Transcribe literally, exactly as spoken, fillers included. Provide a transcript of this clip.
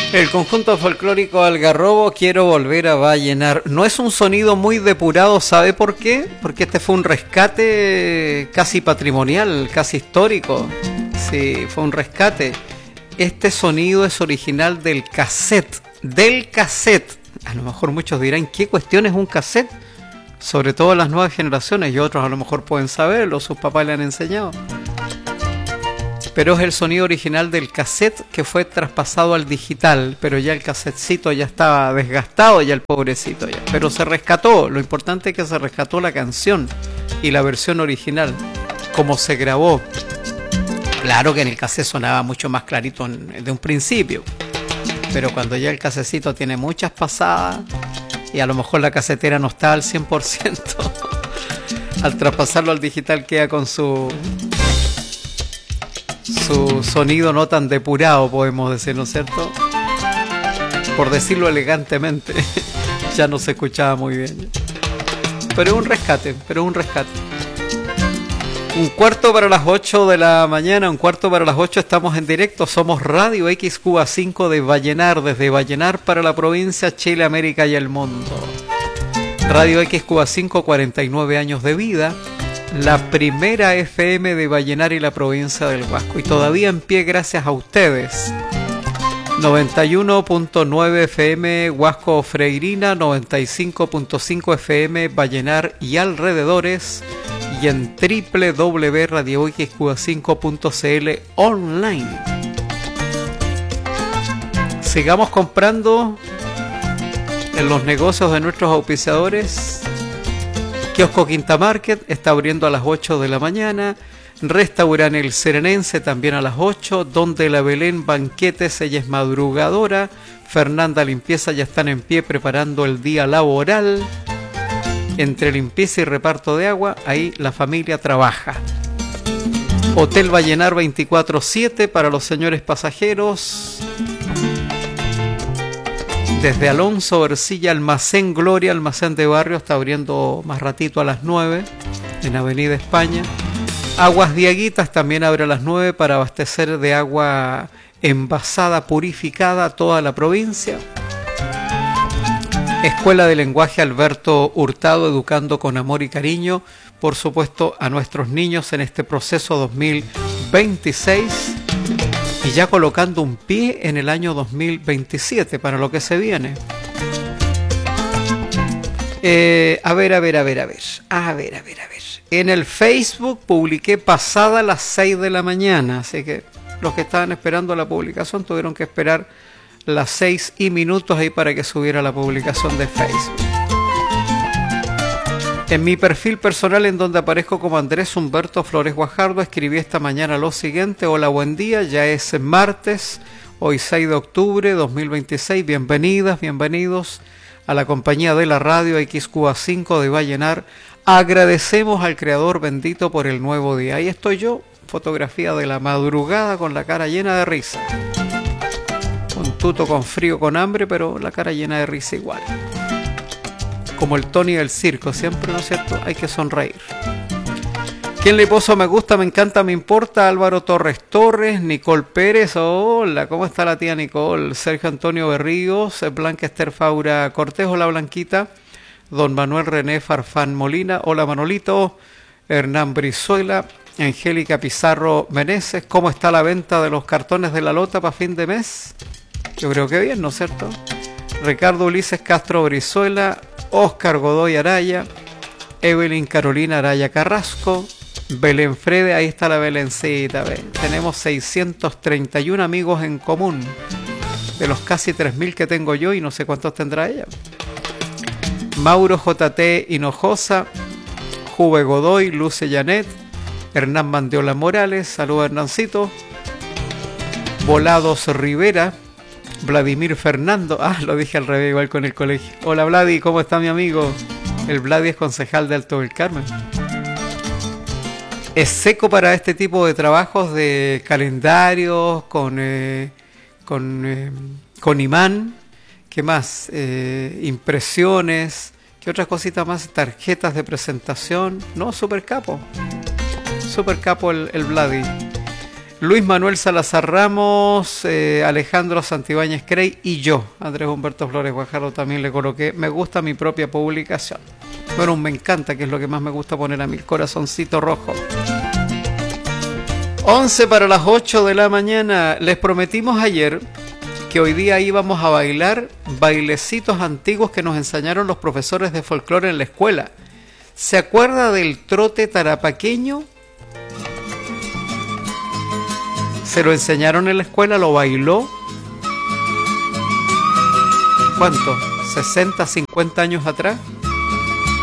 El conjunto folclórico Algarrobo, Quiero volver a Vallenar. No es un sonido muy depurado, ¿sabe por qué? Porque este fue un rescate casi patrimonial, casi histórico. Sí, fue un rescate. Este sonido es original del cassette, del cassette. A lo mejor muchos dirán, ¿qué cuestión es un cassette? Sobre todo las nuevas generaciones, y otros a lo mejor pueden saberlo, sus papás le han enseñado. Pero es el sonido original del cassette que fue traspasado al digital, pero ya el cassetcito ya estaba desgastado, ya el pobrecito ya. Pero se rescató, lo importante es que se rescató la canción y la versión original, como se grabó. Claro que en el cassette sonaba mucho más clarito de un principio, pero cuando ya el cassetcito tiene muchas pasadas y a lo mejor la casetera no está al cien por ciento, al traspasarlo al digital queda con su... su sonido no tan depurado, podemos decir, ¿no es cierto? Por decirlo elegantemente, ya no se escuchaba muy bien. Pero es un rescate, pero es un rescate. Un cuarto para las ocho de la mañana, un cuarto para las ocho, estamos en directo. Somos Radio X Cuba cinco de Vallenar, desde Vallenar para la provincia, Chile, América y el mundo. Radio X Cuba cinco, cuarenta y nueve años de vida. La primera F M de Vallenar y la provincia del Huasco, y todavía en pie gracias a ustedes. noventa y uno punto nueve F M Huasco Freirina, noventa y cinco punto cinco F M Vallenar y alrededores, y en doble u doble u doble u punto radio x cuba cinco punto c l online. Sigamos comprando en los negocios de nuestros auspiciadores. Kiosco Quinta Market está abriendo a las ocho de la mañana. Restaurante El Serenense también a las ocho. Donde la Belén Banquetes, ella es madrugadora. Fernanda Limpieza ya están en pie preparando el día laboral. Entre limpieza y reparto de agua, ahí la familia trabaja. Hotel Vallenar veinticuatro siete para los señores pasajeros. Desde Alonso Ercilla, Almacén Gloria, Almacén de Barrio, está abriendo más ratito a las nueve en Avenida España. Aguas Diaguitas también abre a las nueve para abastecer de agua envasada, purificada a toda la provincia. Escuela de Lenguaje Alberto Hurtado, educando con amor y cariño, por supuesto, a nuestros niños en este proceso dos mil veintiséis. Y ya colocando un pie en el año dos mil veintisiete para lo que se viene. Eh, a ver, a ver, a ver, a ver. A ver, a ver, a ver. En el Facebook publiqué pasada las seis de la mañana. Así que los que estaban esperando la publicación tuvieron que esperar las seis y minutos ahí para que subiera la publicación de Facebook. En mi perfil personal, en donde aparezco como Andrés Humberto Flores Guajardo, escribí esta mañana lo siguiente: hola, buen día, ya es martes, hoy seis de octubre de dos mil veintiséis, bienvenidas, bienvenidos a la compañía de la radio X Cuba cinco de Vallenar. Agradecemos al Creador bendito por el nuevo día. Ahí estoy yo, fotografía de la madrugada con la cara llena de risa. Con tuto, con frío, con hambre, pero la cara llena de risa igual. Como el Tony del circo, siempre, ¿no es cierto? Hay que sonreír. ¿Quién le puso me gusta, me encanta, me importa? Álvaro Torres Torres, Nicole Pérez, hola, ¿cómo está la tía Nicole? Sergio Antonio Berríos, Blanca Esther Faura Cortés, hola Blanquita. Don Manuel René Farfán Molina, hola Manolito. Hernán Brizuela, Angélica Pizarro Meneses, ¿cómo está la venta de los cartones de la lota para fin de mes? Yo creo que bien, ¿no es cierto? Ricardo Ulises Castro Brizuela, Oscar Godoy Araya, Evelyn Carolina Araya Carrasco, Belén Frede, ahí está la Belencita. ¿Ven? Tenemos seiscientos treinta y uno amigos en común, de los casi tres mil que tengo yo y no sé cuántos tendrá ella. Mauro J T Hinojosa, Juve Godoy, Luce Janet, Hernán Mandiola Morales, saludos Hernancito, Volados Rivera, Vladimir Fernando, ah, lo dije al revés igual con el colegio. Hola Vladi, ¿cómo está mi amigo? El Vladi es concejal de Alto del Carmen. Es seco para este tipo de trabajos de calendarios, con, eh, con, eh, con imán, ¿qué más? Eh, impresiones, ¿qué otras cositas más? Tarjetas de presentación, no, super capo, super capo el, el Vladi. Luis Manuel Salazar Ramos, eh, Alejandro Santibáñez Crey y yo, Andrés Humberto Flores Guajardo, también le coloqué me gusta a mi propia publicación. Bueno, me encanta, que es lo que más me gusta poner a mi corazoncito rojo. once para las ocho de la mañana. Les prometimos ayer que hoy día íbamos a bailar bailecitos antiguos que nos enseñaron los profesores de folclore en la escuela. ¿Se acuerda del trote tarapaqueño? Se lo enseñaron en la escuela, lo bailó. ¿Cuánto? ¿sesenta, cincuenta años atrás?